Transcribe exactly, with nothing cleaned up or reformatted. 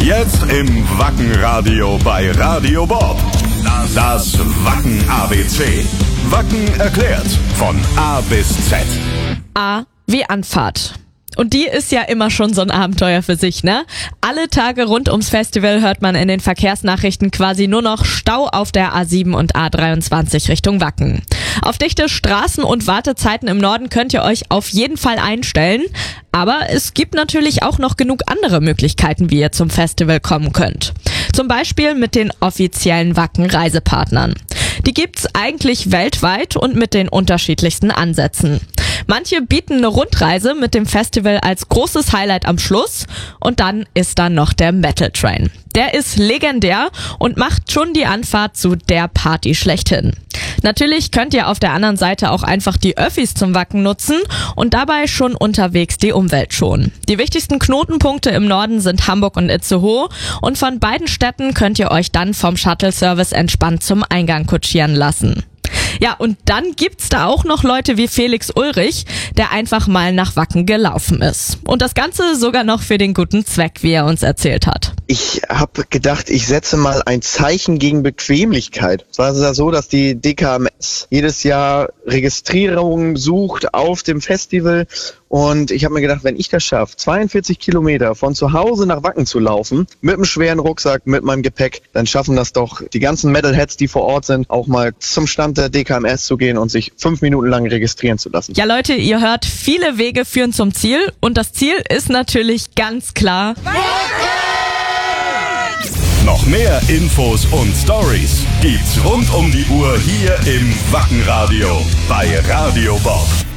Jetzt im Wacken-Radio bei Radio Bob. Das Wacken-A B C. Wacken erklärt von A bis Z. A wie Anfahrt. Und die ist ja immer schon so ein Abenteuer für sich, ne? Alle Tage rund ums Festival hört man in den Verkehrsnachrichten quasi nur noch Stau auf der A sieben und A dreiundzwanzig Richtung Wacken. Auf dichte Straßen und Wartezeiten im Norden könnt ihr euch auf jeden Fall einstellen. Aber es gibt natürlich auch noch genug andere Möglichkeiten, wie ihr zum Festival kommen könnt. Zum Beispiel mit den offiziellen Wacken-Reisepartnern. Die gibt's eigentlich weltweit und mit den unterschiedlichsten Ansätzen. Manche bieten eine Rundreise mit dem Festival als großes Highlight am Schluss und dann ist da noch der Metal Train. Der ist legendär und macht schon die Anfahrt zu der Party schlechthin. Natürlich könnt ihr auf der anderen Seite auch einfach die Öffis zum Wacken nutzen und dabei schon unterwegs die Umwelt schonen. Die wichtigsten Knotenpunkte im Norden sind Hamburg und Itzehoe und von beiden Städten könnt ihr euch dann vom Shuttle-Service entspannt zum Eingang kutschieren lassen. Ja, und dann gibt's da auch noch Leute wie Felix Ulrich, der einfach mal nach Wacken gelaufen ist. Und das Ganze sogar noch für den guten Zweck, wie er uns erzählt hat. Ich habe gedacht, ich setze mal ein Zeichen gegen Bequemlichkeit. Es war ja so, dass die D K M S jedes Jahr Registrierungen sucht auf dem Festival. Und ich habe mir gedacht, wenn ich das schaffe, zweiundvierzig Kilometer von zu Hause nach Wacken zu laufen, mit einem schweren Rucksack, mit meinem Gepäck, dann schaffen das doch die ganzen Metalheads, die vor Ort sind, auch mal zum Stand der D K M S zu gehen und sich fünf Minuten lang registrieren zu lassen. Ja Leute, ihr hört, viele Wege führen zum Ziel und das Ziel ist natürlich ganz klar Noch mehr Infos und Stories gibt's rund um die Uhr hier im Wacken-Radio bei Radio Bob.